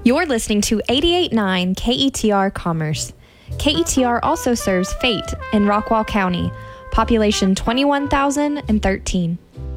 You're listening to 88.9 KETR Commerce. KETR also serves Fate in Rockwall County, population 21,013.